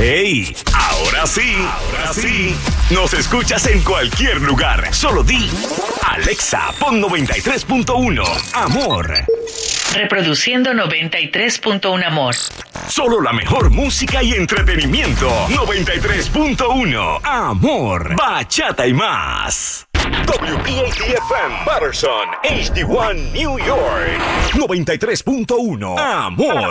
¡Hey! Ahora sí. Nos escuchas en cualquier lugar. Solo di Alexa, pon 93.1 Amor. Reproduciendo 93.1 Amor. Solo la mejor música y entretenimiento. 93.1 Amor. Bachata y más. WPAT-FM Patterson, HD1 New York. 93.1 Amor.